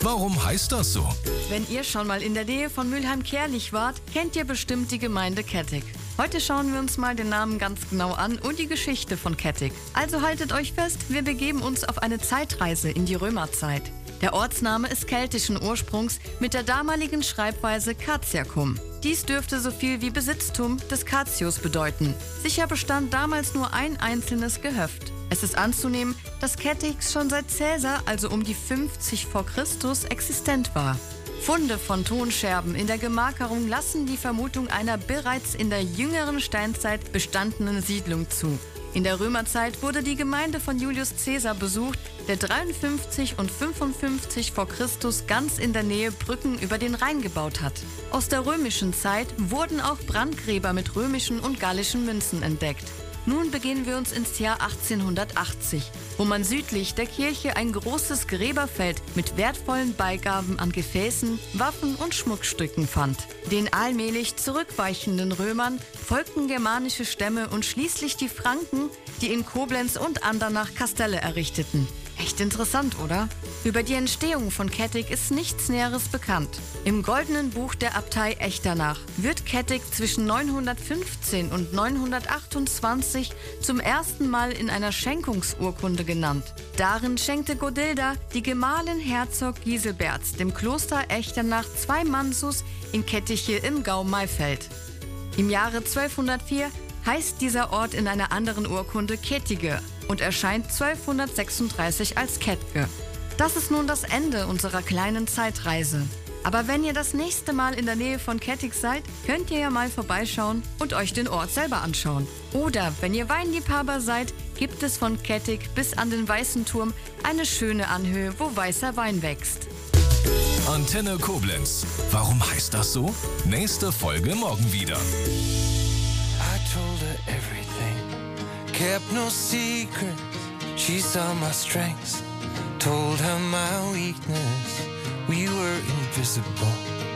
Warum heißt das so? Wenn ihr schon mal in der Nähe von Mülheim-Kärlich wart, kennt ihr bestimmt die Gemeinde Kettig. Heute schauen wir uns mal den Namen ganz genau an und die Geschichte von Kettig. Also haltet euch fest, wir begeben uns auf eine Zeitreise in die Römerzeit. Der Ortsname ist keltischen Ursprungs mit der damaligen Schreibweise Catiacum. Dies dürfte so viel wie Besitztum des Catius bedeuten. Sicher bestand damals nur ein einzelnes Gehöft. Es ist anzunehmen, dass Kettig schon seit Caesar, also um die 50 vor Christus, existent war. Funde von Tonscherben in der Gemarkerung lassen die Vermutung einer bereits in der jüngeren Steinzeit bestandenen Siedlung zu. In der Römerzeit wurde die Gemeinde von Julius Caesar besucht, der 53 und 55 vor Christus ganz in der Nähe Brücken über den Rhein gebaut hat. Aus der römischen Zeit wurden auch Brandgräber mit römischen und gallischen Münzen entdeckt. Nun begeben wir uns ins Jahr 1880, wo man südlich der Kirche ein großes Gräberfeld mit wertvollen Beigaben an Gefäßen, Waffen und Schmuckstücken fand. Den allmählich zurückweichenden Römern folgten germanische Stämme und schließlich die Franken, die in Koblenz und Andernach Kastelle errichteten. Echt interessant, oder? Über die Entstehung von Kettig ist nichts Näheres bekannt. Im Goldenen Buch der Abtei Echternach wird Kettig zwischen 915 und 928 zum ersten Mal in einer Schenkungsurkunde genannt. Darin schenkte Godilda, die Gemahlin Herzog Giselberts, dem Kloster Echternach 2 Mansus in Kettiche im Gau Maifeld. Im Jahre 1204 heißt dieser Ort in einer anderen Urkunde Kettige und erscheint 1236 als Kettke. Das ist nun das Ende unserer kleinen Zeitreise. Aber wenn ihr das nächste Mal in der Nähe von Kettig seid, könnt ihr ja mal vorbeischauen und euch den Ort selber anschauen. Oder wenn ihr Weinliebhaber seid, gibt es von Kettig bis an den Weißen Turm eine schöne Anhöhe, wo weißer Wein wächst. Antenne Koblenz. Warum heißt das so? Nächste Folge morgen wieder. I told her everything, kept no secret. She saw my strengths, told her my weakness. We were invisible.